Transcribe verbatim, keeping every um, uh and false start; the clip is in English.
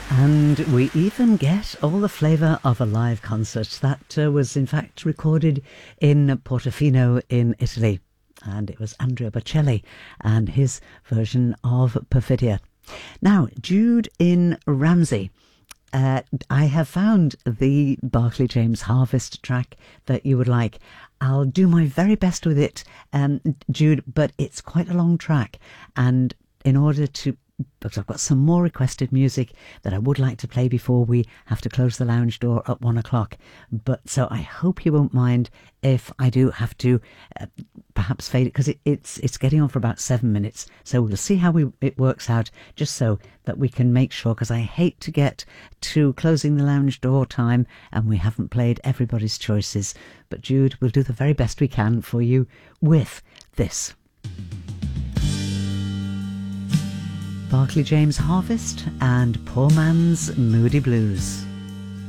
And we even get all the flavour of a live concert that uh, was in fact recorded in Portofino in Italy. And it was Andrea Bocelli and his version of Perfidia. Now, Jude in Ramsey. Uh, I have found the Barclay James Harvest track that you would like. I'll do my very best with it, um, Jude, but it's quite a long track. And in order to because I've got some more requested music that I would like to play before we have to close the lounge door at one o'clock. But so I hope you won't mind if I do have to uh, perhaps fade it, because it, it's it's getting on for about seven minutes. So we'll see how we, it works out, just so that we can make sure, because I hate to get to closing the lounge door time and we haven't played everybody's choices. But Jude, we'll do the very best we can for you with this. Barclay James Harvest and Poor Man's Moody Blues.